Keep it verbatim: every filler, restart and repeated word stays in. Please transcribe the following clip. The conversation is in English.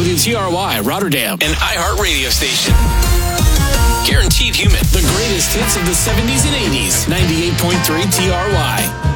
W T R Y, Rotterdam. An iHeart radio station. Guaranteed human. The greatest hits of the seventies and eighties. ninety-eight point three T R Y.